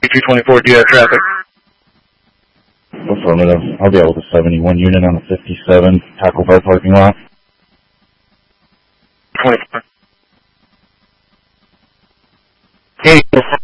224, do you have traffic? Affirmative. I'll be able to 71 unit on the 57 Tackle Bar parking lot. 24. Okay,